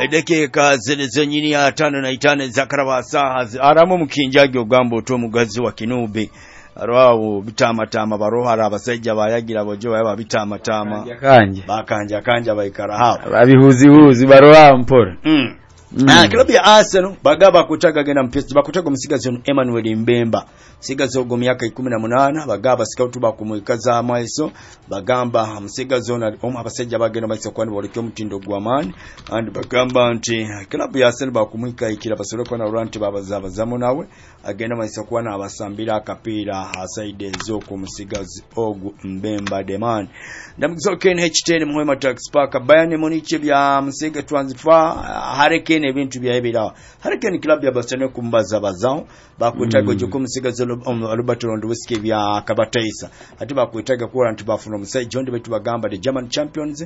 Edekeka zilizo nyini ya 5 za karabasa aramu mukinjagi ogambo to mugazi wa Kinube arwawo bitamatama barohara abasajja bayagira bojo baba bitamatama bakanja bayikara hawo babihuzi baroha mpora klabu ya Arsenal bagaba kutaga gena mpesi bakutaga musigazo Emmanuel Mbemba sigazo go myaka 18 bagaba scout bakumwikaza amaiso bagamba musigazo na abasajja bagenda maiso kwani bolikyo mutindo gwamani and bagamba nti klabu ya Arsenal bakumwika ikira basoro kwa na Orlando babazamu nawe agenda maiso kwa na abasambira akapira hasaide zoko musigazi ogu Mbemba demand ndamzo KNH10 muhema tax park Bayern Munich bya musiga transfer Hurricane ebintu bya ebira Hurricane club ya Barcelona kumbaza bazao bakutaga joko musigazo Robert Lewandowski bya Kabataisa ati bakwitaga ko anti bafuna musai John betu bagamba the German champions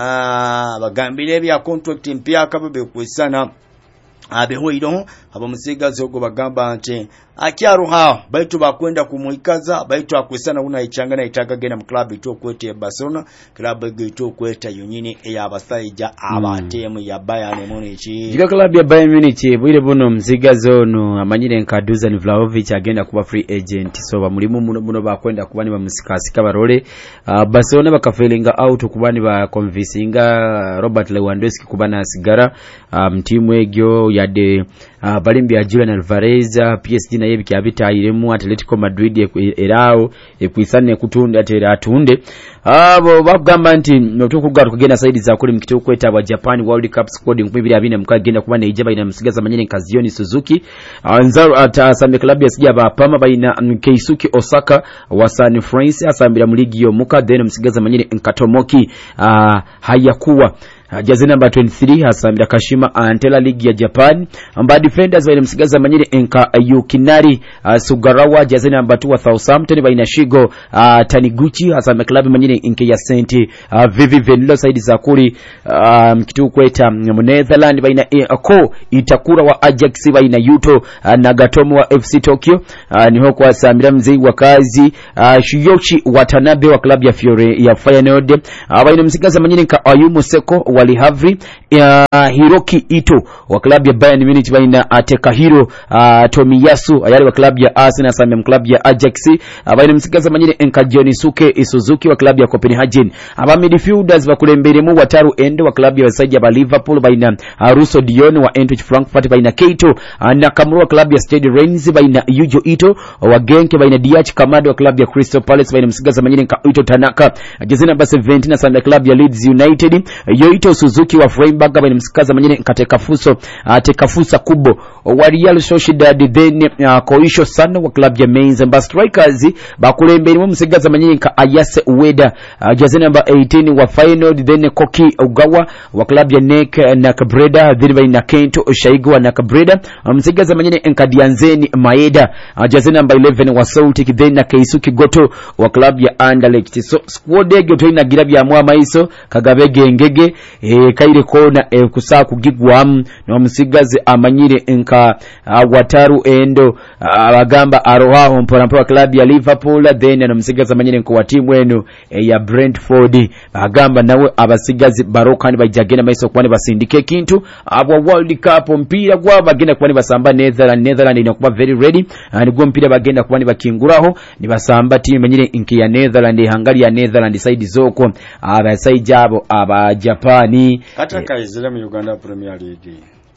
bagambire bya contract mpya kababe kwisana abehoido abamusigazo go bagamba nti akyaruha baitu bakwenda kumuikaza baitu akwisana una ichangana itaga gena mu club ito kwete Barcelona club ito kweta yunyini ya basaija abatemu ya Bayern Munich jiga club ya Bayern Munich bwire buno mzigazo no amanyire nkaduza ni Vlahovic agenda kuba free agent so bamulimu muno bakwenda kubani bamusikasika barole Barcelona bakafelinga out kubani ba convincinga Robert Lewandowski kubana sigara timu egyo yade balimbi ya Julian Alvarez PSG na yebi kyabitayiremu Atletico Madrid erao ekwisane kutunda atera atunde abo bagamba nti notukugaru kugenda saidi za kuli mkito kweta wa Japan World Cup squad nkubibiri abine mukagenda kuba na ijaba ina musigaza manyene Kazioni Suzuki anzaru atasame club ya sija bapama baina Keisuke Osaka wa San France asambira mu ligi yo muka then musigaza manyene Nkatomoki hayakuwa Jazi number 23 hasambira Kashima Antela League ya Japan amba defenders wa msigaza manyiri Enka Yukinari Sugarawa jazi number 2 wa Southampton baina Shigo Taniguchi hasambira klabu manyiri Enke ya Saint Vivi Venlo saidi za kuri mkitu kweta Netherland baina Ako Itakura wa Ajax baina Yuto Nagatomo wa FC Tokyo niho kwa sambira mzee wa kazi Shiyoshi Watanabe wa klabu ya Feyenoord baina msigaza manyiri Enka Ayumu Seko Wali Havri Hiroki Ito wa klabu ya Bayern Munich baina Tekahiro Tomiyasu ayali wa klabu ya Arsenal samem klabu ya Ajax baina msigaza manyine Enkajoni Suke Suzuki wa klabu ya Copenhagen aba midfielders bakulembere mu wataru ende wa klabu ya Wasajja ba Liverpool baina Russo Dion wa Eintracht Frankfurt baina Keito Nakamura wa klabu ya Stade Rennes baina Yujo Ito wa Genk baina Diach Kamado wa klabu ya Crystal Palace baina msigaza manyine Ito Tanaka jazina basi 17 sanda klabu ya Leeds United Yoito Suzuki wa Freiburg baina msikaza manyine Tekafusa Kubo wa Real Sociedad then Koisho Sano wa club ya Mainz and strikers bakulembere mu msigaza manyine Ayase Ueda jazi number 18 wa Feyenoord then Koki Ogawa wa club ya Nek Nakabreda then baina Kento Shaigo wa Nakabreda msigaza manyine Nkadianzeni Maeda jazi number 11 wa Celtic then Keisuke Goto wa club ya Anderlecht so squad ege toina girabya mwa maiso Kagabege Ngege kaire kona kusa kugigwamu no musigaze amanyire Enka wataru endo abagamba arohaho mpora club ya Liverpool then no musigaze amanyire nko wa timu eno ya Brentford bagamba nawe abasigaze barokani bajagena maiso kwani basindike kintu abo World Cup mpira gwa bagenda kwani basamba Netherland inakuba very ready and gwo mpira bagenda kwani bakinguraho ni basamba timu manyire inki ya Netherland hangali ya Netherland side zoko abasajjabo aba Japani kataka izira mu Uganda Premier League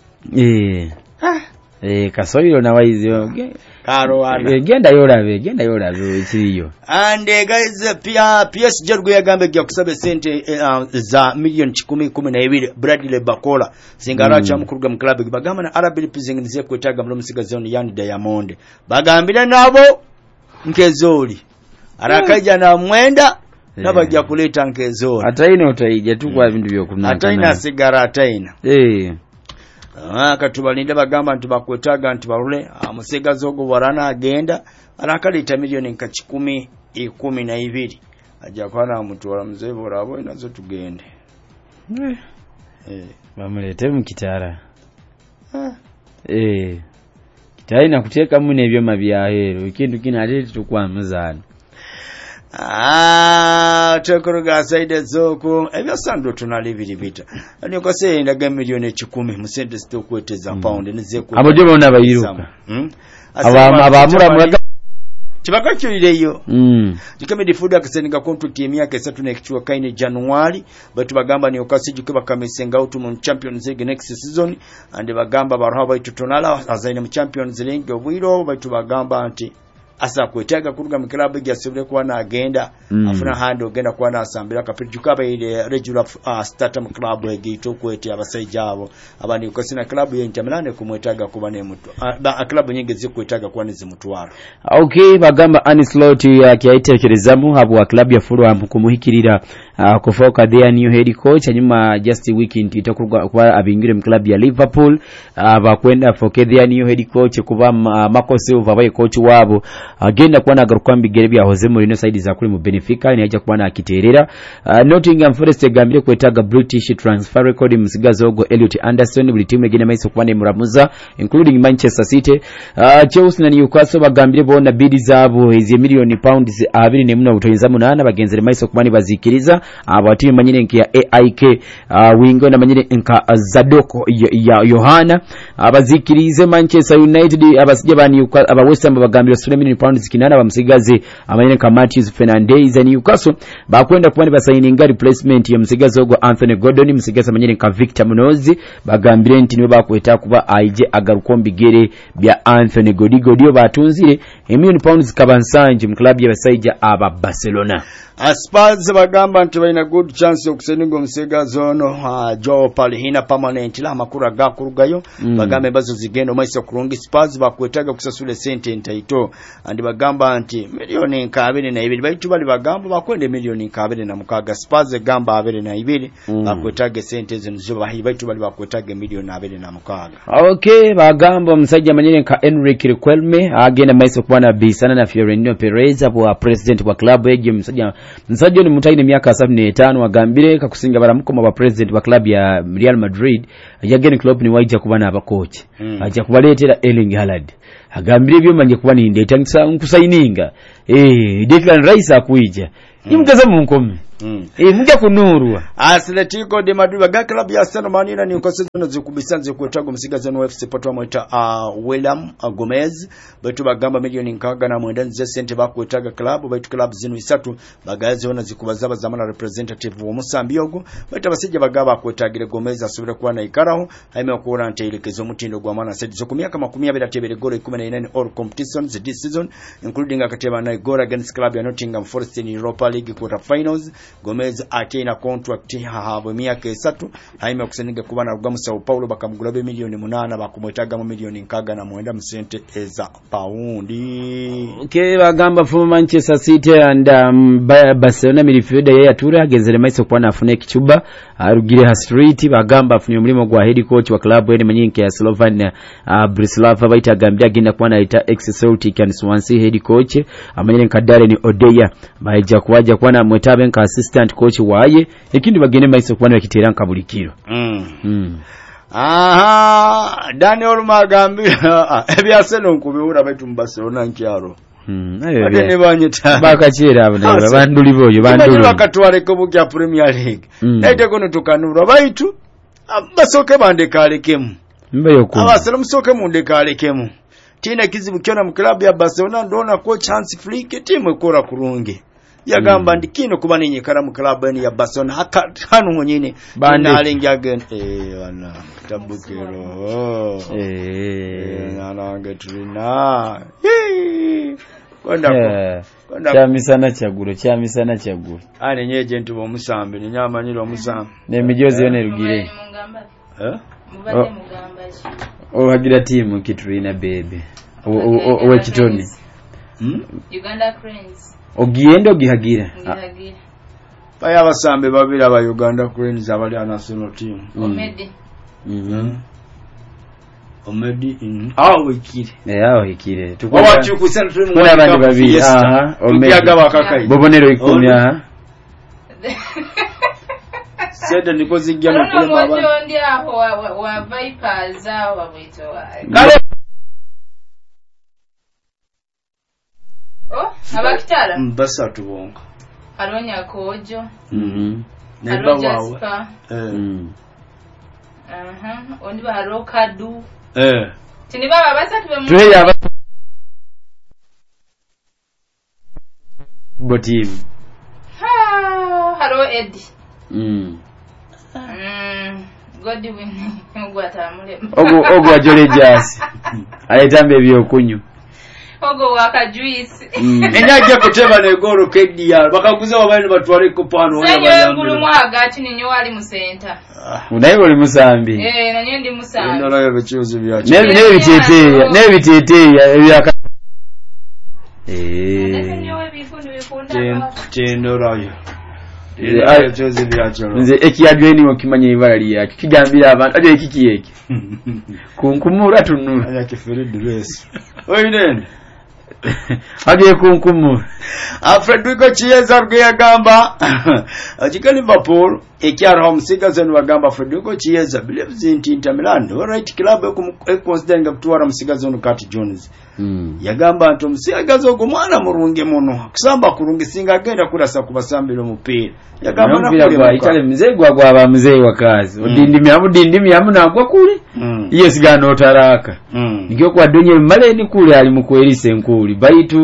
kasoiro na waizo Karowana genda yorabe kiriyo and guys pia PSG rwo yagambe gya kusabe sente za million 10-12 Bradley Bakola singara cha mukuru mu club bagamba na Arab Leipzig nize kwetaga mu musigazo yani Diamond bagambira nabo nkezoli arakaja na mwenda nabajja kuleta nkezoli ataina utaija tu kwa bintu byo kunaka ataina sigara ataina katubalinda bagamba ntibakwetaga ntibalule amusigazo go warana agenda arakalita milioni nka 10-12 ajja kwana mutwala mzee borabo inazo tugende bamulete mu kitara kitara ina kuteka mu nebyo mabya hero ikintu kinalete tukwamuzana Chokuruga saide zoko ebyo sando tunalibiri bita ani okose ndaga milioni 10 musente sitokweteza pound nizeko abojo bona bayiruka abamura muraga kibakakirireyo Jikame difuda akaseninga contract y'emyaka 3 nekichwa kaine January batu bagamba ni okasiji kuba kamisenga out mu Champions League next season and bagamba baroha baitu tonala azaine mu Champions League obwiro batu bagamba anti asa kwetaga kuruga mu club gyasubire kuba na agenda afuna hando genda kuba na asambira kapijuka bayire regular starter mu club egito kwete abasajja abo abandi ukosina club ye Inter Milan kumwetaga kuba ne mutu club nyingi zikwetaga kuba nezimutwara okay bagamba Ancelotti yakyaitekerezamu abo club ya Fulham kumuhikirira kufoka their new head coach anyuma just weekend itakurwa kuba abingire mu club ya Liverpool bakwenda foke their new head coach kuba Marco Silva baye coach wabo agenda kuba nagaruka mbigere bya Jose Mourinho side za kuri mu Benfica inaje kuba nakiterera Nottingham Forest gambire kwetaga British transfer record musigazogo Elliot Anderson buli timu egenda maiso kuba ne muramuza including Manchester City Chelsea na Newcastle bagambire bona bid zabo ezi million pounds 2.8 bagenzere maiso kuba ne bazikiriza abatimu manyine nke ya AIK wingo na manyine nka Zadoko ya Yohana abazikirize Manchester United abasije bani aba West Ham bagambire 3 million pounds kinana bamusigaze amanyine nka Matthews Fernandes and Newcastle bakwenda kubani basayininga replacement ya musigaze ogo Anthony Gordon musigaze amanyine nka Victor Munozi bagambire nti nibo bakweta kuba aije agarukombi gere bya Anthony Godigodio batunzire million pounds kabansanje mu club y'abasajja aba Barcelona Spurs bagamba nti balina good chance okuseninga omusigazi ono Joe Palihina permanent la makura gakurugayo bagamba bazo zigendo maiso kurungi Spurs bakwetaga kusasula sente entaito andi bagamba nti milioni 22 baitu bali bagamba bakwende milioni 26 Spurs gamba 22 bakwetaga sente zino baitu bali bakwetaga milioni 26 okay bagamba omusajja manyine nka Enrique Riquelme agenda maiso kubana bisana na Florentino Perez abo president wa club ege msajja ni mutaine miaka 75 wagambire kakusinga baramukoma ba president wa club ya Real Madrid yageni club ni waija kubana abacoach aja kubaletera Erling Haaland agambire byo manje kuba ni ndeta nkusayininga Declan Rice akuija nimugeza mu nkomi mujja kunurwa Atletico de Madrid baga club ya Arsenal manina ni ukosezo zikubisanze kwetago musigaze no FC Porto moita William Gomez baitu bagamba milioni nkaga na mwendanze sente bakwetaga club baitu club zinu 3 bagaze ona zikubazaba zamana representative wo Musambiogo baitu basije bagaba kwetagire Gomez asubira kuba na ikaraho haime okura ntelekezo mutindo gwa mana sedi zo kumyaka 20 gole 14 all competitions this season including akateba na goal against club ya Nottingham Forest in Europa League quarter finals Gomez atena contract haabo miaka 3 haime kuseninga kuba na rugamu Sao Paulo bakamugula be milioni 8 bakumwetaga mu milioni nkaga na mwenda musente eza paundi okay bagamba for Manchester City and Barcelona midfielder ya Tura agezere maiso kwa nafune ekichuba arugire ha street bagamba afunye mulimo gwa head coach wa club ene manyinke ya Slovenia Bratislava baita gambia agenda kwa na ita ex-Celtic and Swansea head coach amanyene kadare ni Odeya baija kuwaja kwa na mwetabe nka assistant coach waye ikindi bagene maiso kwa na kitera nkabulikiro Daniel Magambira ebyaseno nkubira baitu mu Barcelona nkyaro Ade banyita bakachira abana banduli boyo banduli bakatwale ko bukya Premier League ete kono tukanura baitu basoke bandekalekemu mbayo ko abasala musoke mundekalekemu tina kizibu kyona mu club ya Barcelona ndona ko chance flick timu ekora kurungi yagamba ndikino kuba ninyi kara mu club ya Barcelona hanu mwenyine banalengi again wana tabukero nanagetrina kwenda cyamisana cyaguro ane nyeje ntu bomusambe ni nyamanyiro omusambe ne mijozi yone rugire mubade mugamba hagira timu kitrina baby owe kitoni Uganda Cranes ogiyendo gihagira baya basambe babira ba Uganda Cranes abali national team Omedi wikire wikire wawati kusana tuli mu abandi babiri Omedi agaba kakai bobonero 10 sede niko zijja no kule mabana no ndi aho wa Vipers aho babito Oh, abakitala basatu bonka Aronya Kojo neba wawe Jasper Ondi ba Kadu Tini baba basatu be tuya botim haro Eddie Godwin Ngwatamule ogo ajole jasi ayetambe byokunyu ogo waka juice enyaje kuteba ne goro kedia bakaguza wabali batwale ko pano Sanyo ngulu mwaga chini nyo wali mu center unaye oli musambi nanyo ndi musambi nora yabechuzo byacho nebiteteya ebyaka tenorayo nze ekiyadweni okimanya ibala lyaki kigambira abantu ate ekikiyeki kunkumura tunula oyinene ate kunkumura Frederico Chiesa rugeyagamba akika Liverpool ekyara omusigazi bagamba Frederico Chiesa believes in Inter Milan right club considering kutwara musigazi ono Cat Jones yagamba nti omusigazi ogwo mwana murunge muno kusamba kurungi singa agenda kurasa kubasambira omupira yagamba nakule itale mzee gwa aba mzee wakazi odindimi amu nagwa kule iyo sigana otaraka nikyo kwa donye maleni kule ali mukwerise nkuli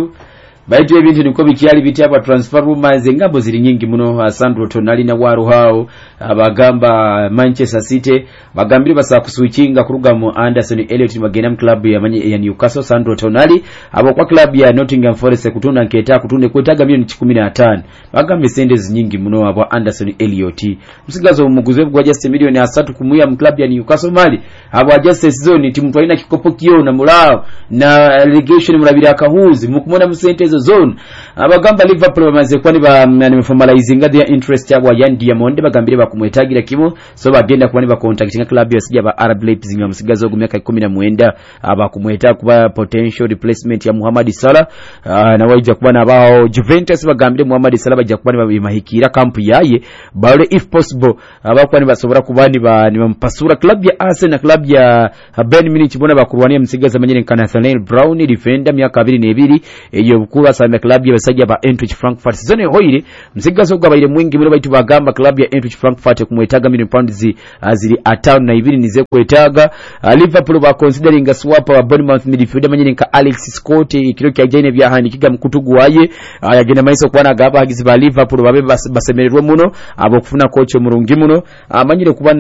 baitu ebintu niko bikyali biti aba transfer rumors engambo ziri nyingi muno Sandro Tonali na waru hao abagamba Manchester City bagambire basa kuswitchinga kuruga mu Anderson Elliot magena club ya Newcastle. Sandro Tonali abo kwa club ya Nottingham Forest kutunda nketa kutunde kwetaga milioni 15 bagambe sendes nyingi muno abo Anderson Elliot musigazo umuguze bwa just milioni 3 kumuya mu club ya Newcastle mali abo just season timu twaina kikopo kiyo na mulao na relegation murabira akahuzi mukumona mu sente zone abagamba Liverpool bamaze kwani formalizing their interest yabo ya Diamond bagambire bakumwetagira kimo so bagenda kwani ba contacting club yasija ba Arab Leipzig ngamusigazo gumyaka 19 abakumweta kuba potential replacement ya Mohamed Salah na waija kuba na bao Juventus bagambire Mohamed Salah bajja kuba bahikira camp yaye bale if possible abakwani basobora kubani ba nimpasura club ya Arsenal club ya Bayern Munich bona bakurwania musigazo manyene Nathaniel Brown defender myaka 22 eyo kuba sana club ya basajja ba Eintracht Frankfurt zone hoire msigazo gabaire mwingi muri baitu bagamba club ya Eintracht Frankfurt kumwetaga million pounds zili atano na ibiri nize kwetaga Liverpool ba considering a swap wa Bournemouth midfielder manyine ka Alex Scott ikiro kya jaine bya hani kiga mkutugu waye yagenda maiso kwana gaba hagizi ba Liverpool babe basemererwe muno abo kufuna coach murungi muno amanyire kuba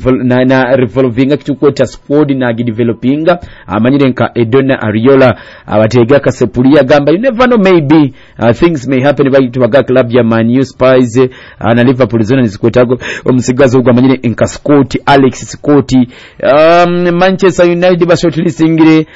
na revolving kitu kweta squad na developing amanyire nka Edona Ariola abatega kasepulia gamba you never know maybe things may happen by to baga club ya Man U Spurs na Liverpool zona nisikwetago omusigazo gwa manyine nka Scott Alex Scott Manchester United ba shortlisting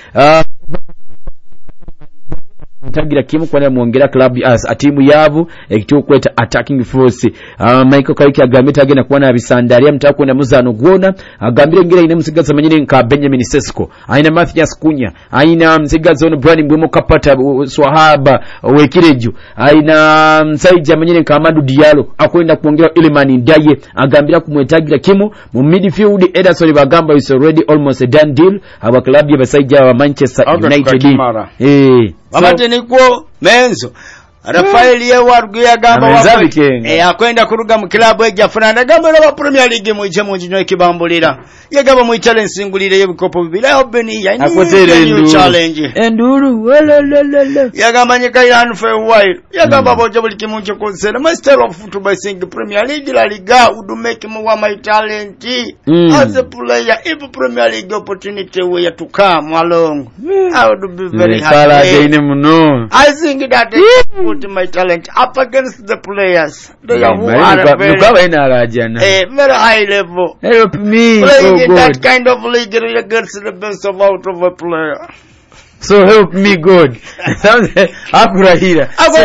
tagira kimu kwa muongera club as a timu yavu ekito kweta attacking force Michael Carrick agambye agenda kuwa na bisandaria mtako na muzano gwona agambire ngira ine musigaza manyine nka Benjamin Sesko aina Mathias Kunya aina musigaza ono Brian Mbwemo kapata Swahaba wekireju aina Msaija manyine nka Amadou Diallo akwenda kuongera Ilimani Ndaye agambira kumwetagira kimu mu midfield Ederson bagamba is already almost a done deal aba club ya Basaija wa Manchester United Wamate nikuo menzo Rafael Yewargu ya gamba akwenda kuruga mu club eja Fernanda gamba na Premier League mu ije mu njino kibambulira yagaba mu challenge singulire yebikopo bibira obeni ya ni challenge enduru yagamba nyika ya unfair while yagamba bojo buli kimuncho konsera master of football sing Premier League La Liga would make mu wa my talent as a player if Premier League opportunity were to come along I would be very happy I think that put my talent up against the players. They are who are very high level. Help me. Playing in that kind of league gets the best of out of a player. So help me God. Akurahira.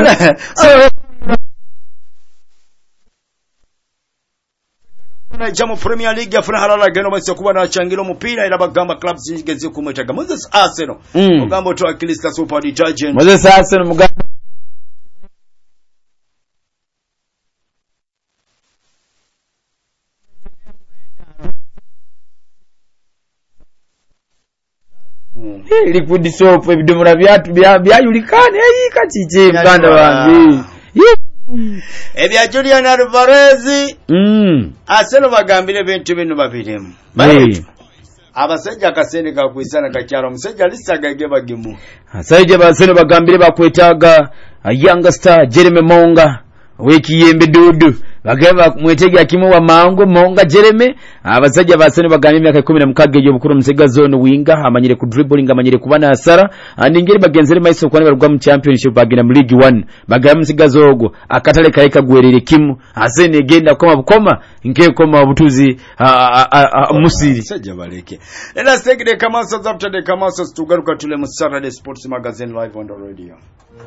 Jamu Premier League afuna halala geno basi kuba na changiro mupira ila bagamba clubs zigeze kumwetaga Moses Arsenal mugambo to akilista super detergent Moses Arsenal mugambo liquid soap ebidomola byayulikane kati muganda wange ebya Julian Alvarez Arsenal bagambire bintu bino babiremu abasajja akasende kakwisana kakyalo musajja lisagage bagimu asajja basene bagambire bakwetaaga young star Jeremy Monga wekiyembe dudu bagamba mwetege akimu wa mango Monga Jeremy abasajja basene bagambire myaka 16 y'obukuru Musigazone winga amanyire ku dribbling amanyire kubana asara andingeri bagenzere maiso kwane barugwa mu championship bagina mu League 1 bagamba Musigazogo akatale kaika gwerere kimu asene genda koma nkekoma obutuzi musiri sajja baleke let us take the commercials after the commercials tugaruka tule mu Saturday Sports Magazine live on the radio.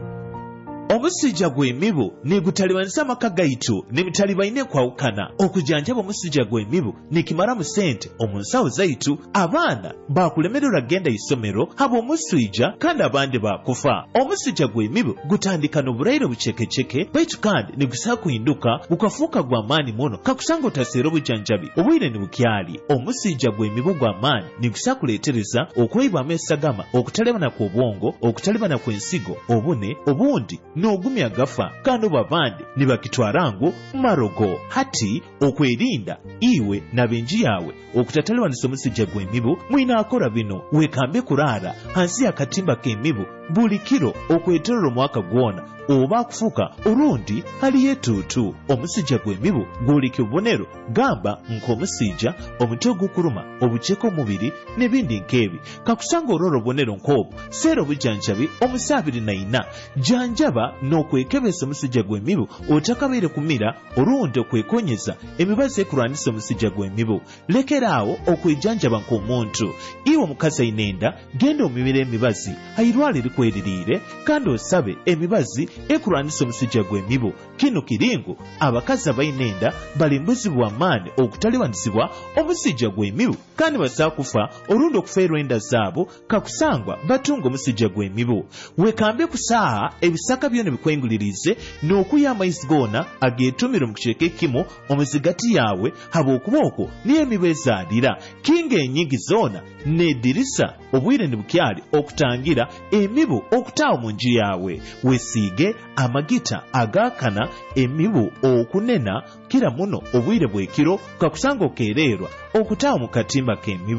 Omusijja gw'emibu negutalibanisa amaka gaitu nemitalibaine kwawukana okujanjaba omusijja gw'emibu nekimara mu sente omunsawo zaitu abaana bakulemererwa genda isomero haba omuswijja kandi abandi bakufa omusijja gw'emibu gutandika n'obulaire bucekeceke baitu kandi negusaba kuhinduka bukafuuka gw'amaani muno kakusanga otaseera obujanjabi obwire ne bukyali omusijja gw'emibu gw'amaani negusaba kuleetereza okweyibwamu esagama okutalebana kw'obwongo okutalebana kw'ensigo obune obundi n'ogumya gafa kandi babandi nibakitwara ngo marogo hati okwerinda iwe nabenji yawe okutatalwanisa omusijja gw'emibu mwina akora bino wekambe kurara hansi akatimba k'emibu buli kiro okweterera omwaka gwona oba kufuka orundi haliyo etuutu omusijja gw'emibu gwoleka obubonero gamba nk'omusijja omutwe ogukuluma obuceeko omubiri n'ebindi nk'ebi kakusanga olwora obubonero nk'obwo seera obujanjabi omusi 24 janjaba n'okwekebesa omusijja gw'emibu otakabaire kumira orundi okwekonyeza emibazi ekulwanisa omusijja gw'emibu lekeraawo okwejanjaba nk'omuntu iwe omukazi ayinenda genda omibira emibazi ayirwala erikweririire kandi osabe emibazi ekulwanisa omusijja gw'emibu kino kiringo abakazi abayinenda balimbuzibwa amaani okutaliwanisibwa omusijja gw'emibu kandi basaa kufa olundi okufeerwa enda zaabo kakusangwa batunga omusijja gw'emibu wekambe kusaaha ebisaka byona bikwengulirize n'okuya amaizi goona ageetumire mu kicweka ekimu omuzigati yawe haba okuba okwo niyo emibu ezaalira kinga enyingi zoona n'edirisa obwire ne bukyali okutangira emibu okutaawo mu nju yawe wesiige amagita agaakana emibu okunena kira muno obwire bw'ekiro kakusanga okeererwa okutaawo mu katimba k'emibu